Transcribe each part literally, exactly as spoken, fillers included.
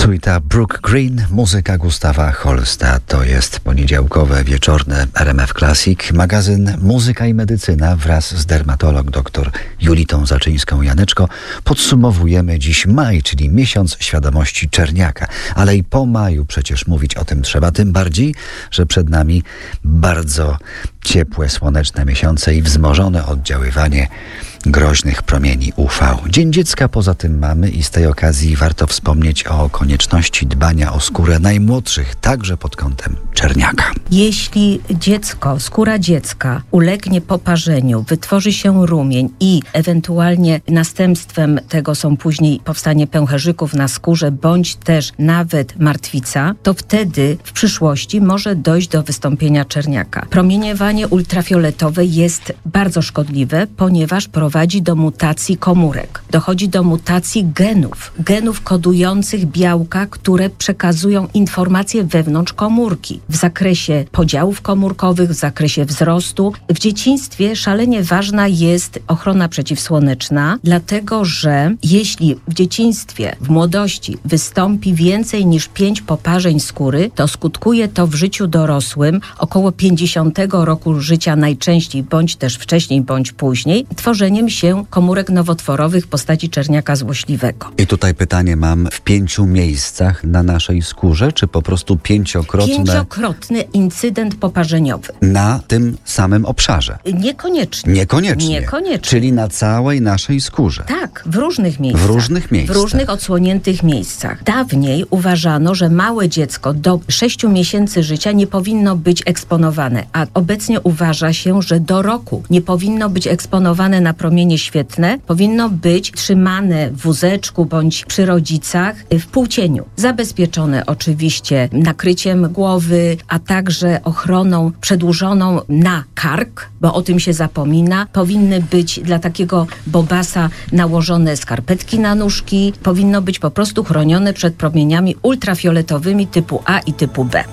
Suita Brook Green, muzyka Gustawa Holsta. To jest poniedziałkowe, wieczorne R M F Classic, magazyn Muzyka i Medycyna wraz z dermatolog dr Julitą Zaczyńską-Janeczko. Podsumowujemy dziś maj, czyli miesiąc świadomości czerniaka. Ale i po maju przecież mówić o tym trzeba, tym bardziej, że przed nami bardzo ciepłe, słoneczne miesiące i wzmożone oddziaływanie groźnych promieni U V. Dzień Dziecka poza tym mamy i z tej okazji warto wspomnieć o konieczności dbania o skórę najmłodszych, także pod kątem czerniaka. Jeśli dziecko, skóra dziecka ulegnie poparzeniu, wytworzy się rumień i ewentualnie następstwem tego są później powstanie pęcherzyków na skórze, bądź też nawet martwica, to wtedy w przyszłości może dojść do wystąpienia czerniaka. Promieniowanie ultrafioletowe jest bardzo szkodliwe, ponieważ prowadzi do mutacji komórek. Dochodzi do mutacji genów, genów kodujących białka, które przekazują informacje wewnątrz komórki w zakresie podziałów komórkowych, w zakresie wzrostu. W dzieciństwie szalenie ważna jest ochrona przeciwsłoneczna, dlatego że jeśli w dzieciństwie, w młodości wystąpi więcej niż pięć poparzeń skóry, to skutkuje to w życiu dorosłym około pięćdziesiątego roku życia najczęściej, bądź też wcześniej, bądź później, tworzeniem się komórek nowotworowych w postaci czerniaka złośliwego. I tutaj pytanie mam, w pięciu miejscach na naszej skórze, czy po prostu pięciokrotne... Pięciokrotny incydent poparzeniowy. Na tym samym obszarze? Niekoniecznie. Niekoniecznie. Niekoniecznie. Czyli na całej naszej skórze? Tak, w różnych miejscach. W różnych miejscach. W różnych odsłoniętych miejscach. Dawniej uważano, że małe dziecko do sześciu miesięcy życia nie powinno być eksponowane, a obecnie uważa się, że do roku nie powinno być eksponowane na promienie świetlne, powinno być trzymane w wózeczku bądź przy rodzicach w półcieniu. Zabezpieczone oczywiście nakryciem głowy, a także ochroną przedłużoną na kark, bo o tym się zapomina. Powinny być dla takiego bobasa nałożone skarpetki na nóżki. Powinno być po prostu chronione przed promieniami ultrafioletowymi typu A i typu B.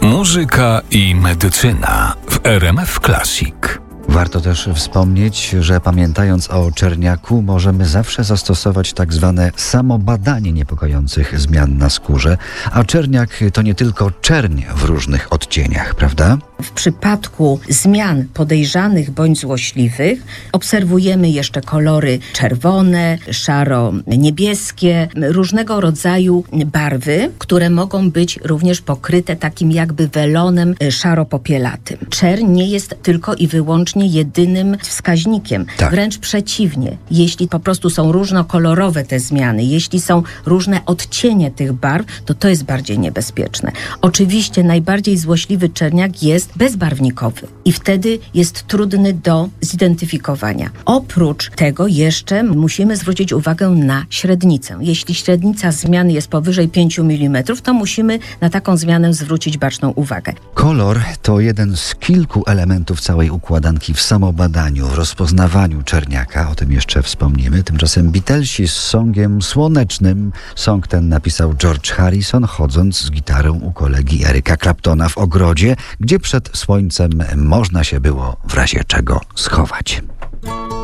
Muzyka i medycyna w R M F Classic. Warto też wspomnieć, że pamiętając o czerniaku, możemy zawsze zastosować tak zwane samobadanie niepokojących zmian na skórze, a czerniak to nie tylko czerń w różnych odcieniach, prawda? W przypadku zmian podejrzanych bądź złośliwych obserwujemy jeszcze kolory czerwone, szaro-niebieskie, różnego rodzaju barwy, które mogą być również pokryte takim jakby welonem szaro-popielatym. Czerń nie jest tylko i wyłącznie jedynym wskaźnikiem. Tak. Wręcz przeciwnie. Jeśli po prostu są różnokolorowe te zmiany, jeśli są różne odcienie tych barw, to to jest bardziej niebezpieczne. Oczywiście najbardziej złośliwy czerniak jest bezbarwnikowy i wtedy jest trudny do zidentyfikowania. Oprócz tego jeszcze musimy zwrócić uwagę na średnicę. Jeśli średnica zmian jest powyżej pięciu milimetrów, to musimy na taką zmianę zwrócić baczną uwagę. Kolor to jeden z kilku elementów całej układanki w samobadaniu, w rozpoznawaniu czerniaka. O tym jeszcze wspomnimy. Tymczasem Beatlesi z songiem słonecznym. Song ten napisał George Harrison, chodząc z gitarą u kolegi Erica Claptona w ogrodzie, gdzie przed słońcem można się było w razie czego schować.